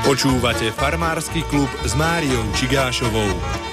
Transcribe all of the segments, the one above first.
Počúvate Farmársky klub s Máriou Čigášovou.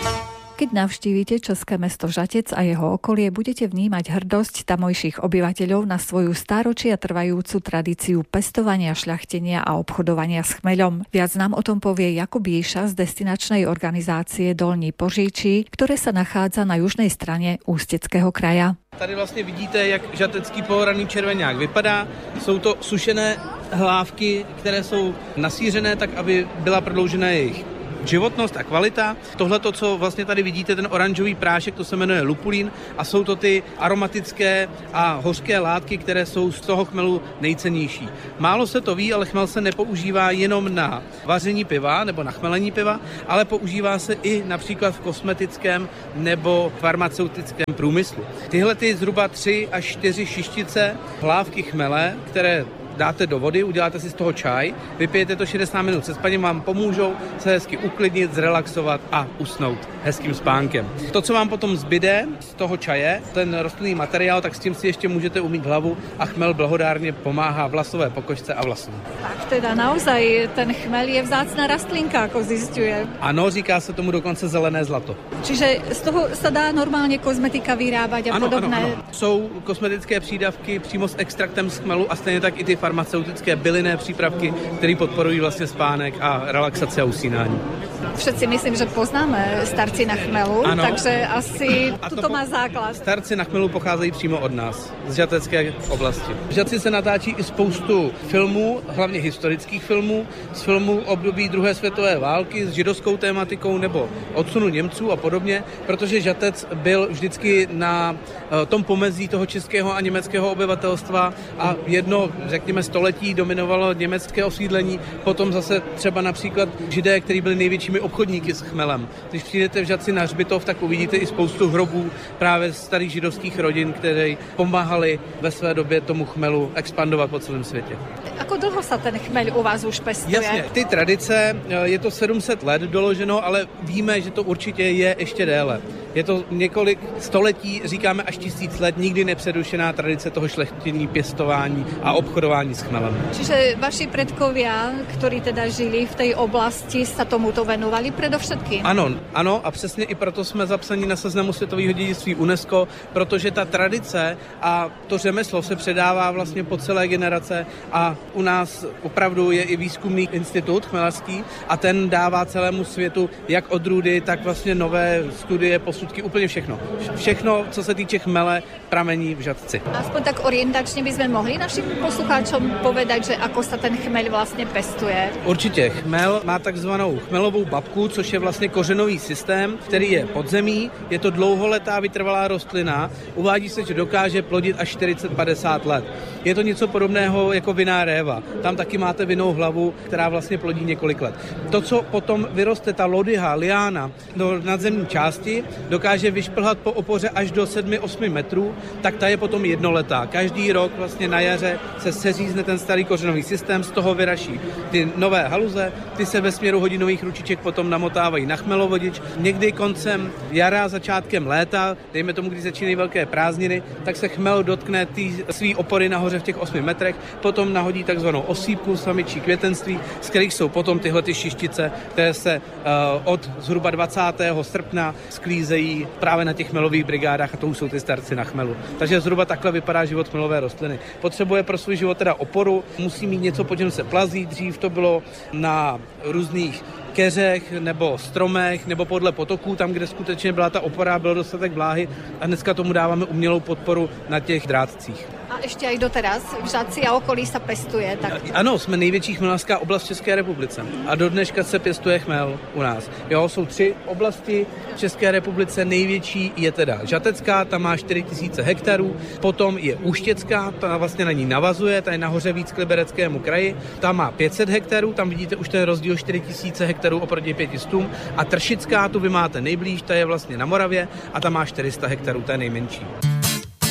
Keď navštívite české mesto Žatec a jeho okolie, budete vnímať hrdosť tamojších obyvateľov na svoju stáročia trvajúcu tradíciu pestovania, šľachtenia a obchodovania s chmeľom. Viac nám o tom povie Jakub Jíša z destinačnej organizácie Dolní Poříčí, ktoré sa nachádza na južnej strane Ústeckého kraja. Tady vlastně vidíte, jak žatecký pohoraný červeňák vypadá. Jsou to sušené hlávky, které jsou nasýřené tak, aby byla prodloužena jejich životnost a kvalita. Tohle, co vlastně tady vidíte, ten oranžový prášek, to se jmenuje lupulín a jsou to ty aromatické a hořké látky, které jsou z toho chmelu nejcennější. Málo se to ví, ale chmel se nepoužívá jenom na vaření piva nebo na chmelení piva, ale používá se i například v kosmetickém nebo farmaceutickém průmyslu. Tyhle ty zhruba 3 až 4 šištice hlávky chmele, které dáte do vody, uděláte si z toho čaj, vypijete to 60 minut se spaním, vám pomůžou se hezky uklidnit, zrelaxovat a usnout hezkým spánkem. To, co vám potom zbyde z toho čaje, ten rostlinný materiál, tak s tím si ještě můžete umýt hlavu a chmel blahodárně pomáhá vlasové pokožce a vlasům. Tak teda naozaj ten chmel je vzácna rastlinka, ako zisťuje. Ano, říká se tomu dokonce zelené zlato. Čiže z toho sa dá normálně kozmetika vyrábať a podobné. Ano. Jsou kosmetické přídavky přímo s extraktem z chmelu a stejně tak i ty farmaceutické bylinné přípravky, které podporují vlastně spánek a relaxaci a usínání. Všetci myslím, že poznáme starci na chmelu, ano. Takže asi to má základ. Starci na chmelu pocházejí přímo od nás, z žatecké oblasti. V Žatci se natáčí i spoustu filmů, hlavně historických filmů, z filmů období druhé světové války s židovskou tématikou nebo odsunu Němců a podobně, protože Žatec byl vždycky na tom pomezí toho českého a německého obyvatelstva a jedno, řekněme, století dominovalo německé osídlení, potom zase třeba například Židé, kteří byli největšími obchodníky s chmelem. Když přijdete v Žatci na hřbitov, tak uvidíte i spoustu hrobů právě starých židovských rodin, které pomáhali ve své době tomu chmelu expandovat po celém světě. Ako dlho sa ten chmeľ u vás už pestuje? Jasně, ty tradice, je to 700 let doloženo, ale víme, že to určitě je ještě déle. Je to několik století, říkáme až 1000 let, nikdy nepřerušená tradice toho šlechtění, pěstování a obchodování s chmelem. Čiže vaši predkovia, ktorí teda žili v tej oblasti, sa tomuto venovali predovšetkým? Ano a přesně i proto jsme zapsaní na seznamu světového dědictví UNESCO, protože ta tradice a to řemeslo se předává vlastně po celé generace a u nás opravdu je i výzkumný institut chmelařský a ten dává celému světu jak odrůdy, tak vlastně nové studie, posudky, úplně všechno. Všechno, co se týče chmele, pramení v Žatci. Aspoň tak orientačne by sme mohli našim poslucháčom povedať, že ako sa ten chmeľ vlastne pestuje? Určitě. Chmel má takzvanou chmelovou babku, což je vlastně kořenový systém, který je pod zemí. Je to dlouholetá vytrvalá rostlina. Uvádí se, že dokáže plodit až 40-50 let. Je to něco podobného jako vinná réva. Tam taky máte vinnou hlavu, která vlastně plodí několik let. To, co potom vyroste, ta lodyha, liána, do nadzemní části, dokáže vyšplhat po opoře až do 7-8 metrů, tak ta je potom jednoletá. Každý rok vlastně na jaře se seřízne ten starý kořenový systém, z toho vyraší ty nové haluze, ty se ve směru hodinových ručiček potom namotávají na chmelovodič. Někdy koncem jara, začátkem léta, dejme tomu, když začínají velké prázdniny, tak se chmel dotkne svý opory nahoře v těch 8 metrech, potom nahodí takzvanou osýpku, samičí květenství, z kterých jsou potom tyhle ty šištice, které se od zhruba 20. srpna sklízejí právě na těch chmelových brigádách a to už jsou ty starci na chmelu. Takže zhruba takhle vypadá život chmelové rostliny. Potřebuje pro svůj život teda oporu, musí mít něco, po čem se plazí. Dřív to bylo na různých keřech nebo stromech nebo podle potoků, tam, kde skutečně byla ta opora, byl dostatek vláhy a dneska tomu dáváme umělou podporu na těch drátcích. A ešte aj doteraz v Žatci a okolí sa pestuje. Tak... Ano, jsme největší chmelařská oblast v České republice a do dneška se pěstuje chmel u nás. Jo, jsou 3 oblasti v České republice, největší je teda Žatecká, ta má 4000 hektarů, potom je Úštěcká, ta vlastně na ní navazuje, ta je nahoře víc k Libereckému kraji, ta má 500 hektarů, tam vidíte už ten rozdíl 4000 hektarů oproti 500 a Tršická, tu vy máte nejblíž, ta je vlastně na Moravě a ta má 400 hektarů, ta je nejmenší.